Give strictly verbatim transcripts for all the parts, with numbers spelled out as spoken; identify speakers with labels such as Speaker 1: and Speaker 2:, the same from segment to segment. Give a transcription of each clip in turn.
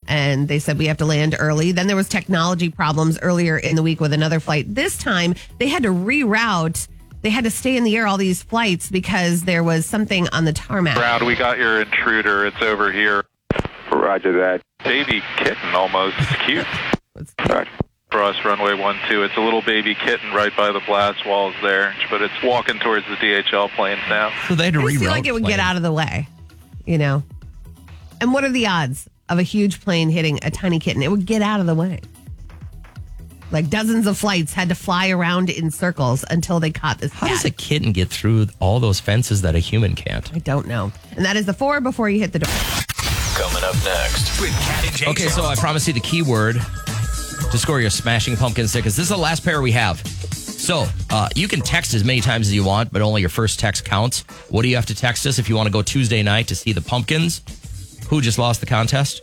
Speaker 1: and they said we have to land early. Then there was technology problems earlier in the week with another flight. This time, they had to reroute. They had to stay in the air, all these flights, because there was something on the tarmac.
Speaker 2: Brown, we got your intruder. It's over here.
Speaker 3: Roger that.
Speaker 2: Baby kitten almost. It's cute.
Speaker 3: Roger.
Speaker 2: Cross runway one two. It's a little baby kitten right by the blast walls there, but it's walking towards the D H L planes now.
Speaker 4: So they had to
Speaker 1: I
Speaker 4: reroute.
Speaker 1: feel like it would
Speaker 4: plane.
Speaker 1: get out of the way, you know. And what are the odds of a huge plane hitting a tiny kitten? It would get out of the way. Like dozens of flights had to fly around in circles until they caught this
Speaker 4: How
Speaker 1: cat.
Speaker 4: does a kitten get through all those fences that a human can't?
Speaker 1: I don't know. And that is the four before you hit the door.
Speaker 5: Coming up next with Cat and Jay.
Speaker 4: Okay, so I promised you the keyword to score your Smashing Pumpkins tickets. This is the last pair we have. So uh, you can text as many times as you want, but only your first text counts. What do you have to text us if you want to go Tuesday night to see the Pumpkins? Who just lost the contest?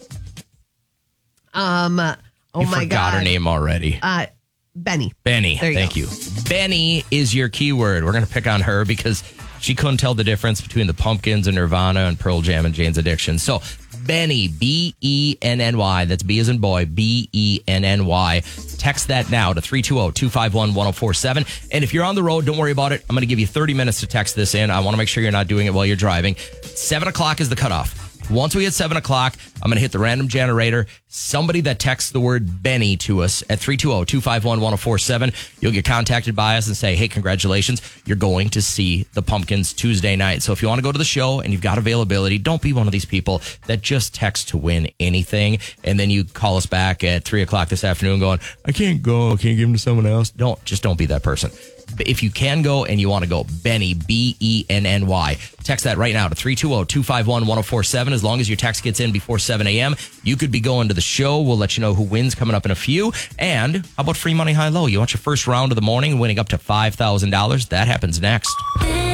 Speaker 1: Um. Oh
Speaker 4: you
Speaker 1: my
Speaker 4: forgot
Speaker 1: God.
Speaker 4: her name already.
Speaker 1: Uh, Benny.
Speaker 4: Benny.
Speaker 1: There you
Speaker 4: Thank
Speaker 1: go.
Speaker 4: you. Benny is your keyword. We're going to pick on her because she couldn't tell the difference between the Pumpkins and Nirvana and Pearl Jam and Jane's Addiction. So Benny, B E N N Y. That's B as in boy, B E N N Y. Text that now to three two zero, two five one, one zero four seven. And if you're on the road, don't worry about it. I'm going to give you thirty minutes to text this in. I want to make sure you're not doing it while you're driving. seven o'clock is the cutoff. Once we hit seven o'clock, I'm going to hit the random generator. Somebody that texts the word Benny to us at three two zero, two five one, one zero four seven, you'll get contacted by us and say, hey, congratulations, you're going to see the Pumpkins Tuesday night. So if you want to go to the show and you've got availability, don't be one of these people that just text to win anything. And then you call us back at three o'clock this afternoon going, I can't go, I can't give them to someone else. Don't, just don't be that person. If you can go and you want to go, Benny, B E N N Y. Text that right now to three two zero, two five one, one zero four seven. As long as your text gets in before seven a.m., you could be going to the show. We'll let you know who wins coming up in a few. And how about free money high low? You want your first round of the morning winning up to five thousand dollars? That happens next.